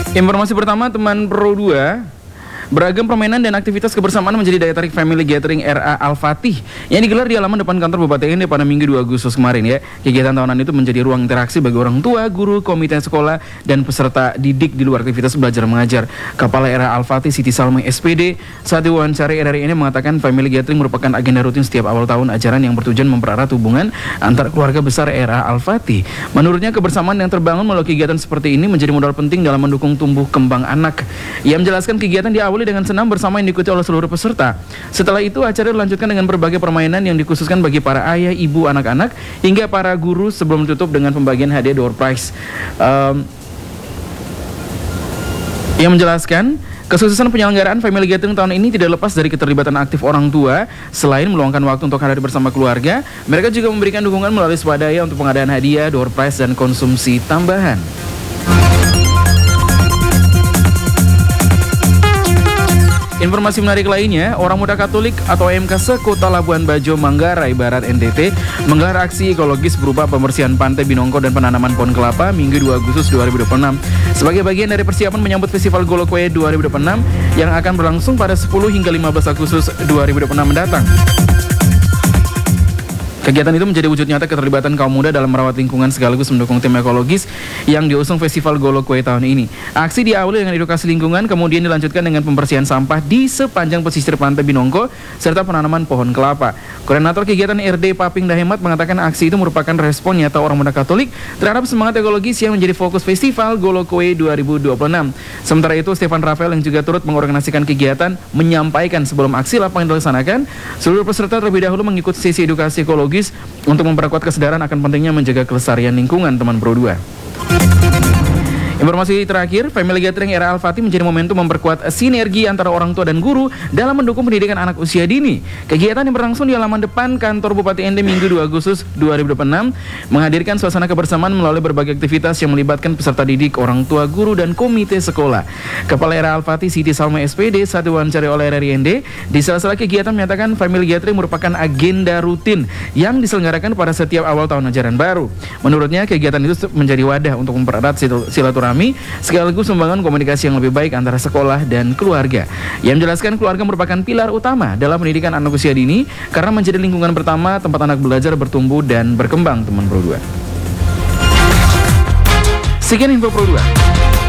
Informasi pertama teman Pro 2. Beragam permainan dan aktivitas kebersamaan menjadi daya tarik Family Gathering RA Al-Fatih yang digelar di halaman depan kantor Bupati ND pada Minggu 2 Agustus kemarin ya. Kegiatan tahunan itu menjadi ruang interaksi bagi orang tua, guru, komite sekolah, dan peserta didik di luar aktivitas belajar mengajar. Kepala RA Al-Fatih Siti Salma SPD saat diwawancari RRI ini mengatakan Family Gathering merupakan agenda rutin setiap awal tahun ajaran yang bertujuan mempererat hubungan antar keluarga besar RA Al-Fatih. Menurutnya kebersamaan yang terbangun melalui kegiatan seperti ini menjadi modal penting dalam mendukung tumbuh kembang anak. Ia menjelaskan kegiatan diawali dengan senam bersama yang diikuti oleh seluruh peserta. Setelah itu acara dilanjutkan dengan berbagai permainan yang dikhususkan bagi para ayah, ibu, anak-anak hingga para guru sebelum tutup dengan pembagian hadiah door prize. Ia menjelaskan kesuksesan penyelenggaraan Family Gathering tahun ini tidak lepas dari keterlibatan aktif orang tua. Selain meluangkan waktu untuk hadir bersama keluarga, mereka juga memberikan dukungan melalui swadaya untuk pengadaan hadiah, door prize, dan konsumsi tambahan. Informasi menarik lainnya, orang muda Katolik atau OMK Sekota Labuan Bajo, Manggarai Barat NTT menggelar aksi ekologis berupa pembersihan pantai Binongko dan penanaman pohon kelapa Minggu 2 Agustus 2026 sebagai bagian dari persiapan menyambut Festival Golokwe 2026 yang akan berlangsung pada 10 hingga 15 Agustus 2026 mendatang. Kegiatan itu menjadi wujud nyata keterlibatan kaum muda dalam merawat lingkungan sekaligus mendukung tim ekologis yang diusung Festival Golokwe tahun ini. Aksi diawali dengan edukasi lingkungan, kemudian dilanjutkan dengan pembersihan sampah di sepanjang pesisir pantai Binongko serta penanaman pohon kelapa. Koordinator kegiatan RD Paping Dahemat mengatakan aksi itu merupakan respon nyata orang muda Katolik terhadap semangat ekologis yang menjadi fokus Festival Golokwe 2026. Sementara itu, Stefan Rafael yang juga turut mengorganisasikan kegiatan menyampaikan sebelum aksi lapangan dilaksanakan, seluruh peserta terlebih dahulu mengikuti sesi edukasi ekologis untuk memperkuat kesadaran akan pentingnya menjaga kelestarian lingkungan teman Pro 2. Informasi terakhir, Family Gathering RA Al-Fatih menjadi momentum memperkuat sinergi antara orang tua dan guru dalam mendukung pendidikan anak usia dini. Kegiatan yang berlangsung di halaman depan kantor Bupati ND Minggu 2 Agustus 2026 menghadirkan suasana kebersamaan melalui berbagai aktivitas yang melibatkan peserta didik, orang tua, guru, dan komite sekolah. Kepala RA Al-Fatih Siti Salma SPD saat diwawancari oleh RRI ND di sela-sela kegiatan menyatakan Family Gathering merupakan agenda rutin yang diselenggarakan pada setiap awal tahun ajaran baru. Menurutnya kegiatan itu menjadi wadah untuk mempererat silaturahmi sekaligus membangun komunikasi yang lebih baik antara sekolah dan keluarga. Yang menjelaskan keluarga merupakan pilar utama dalam pendidikan anak usia dini karena menjadi lingkungan pertama tempat anak belajar, bertumbuh, dan berkembang teman Pro 2. Sekian info Pro 2.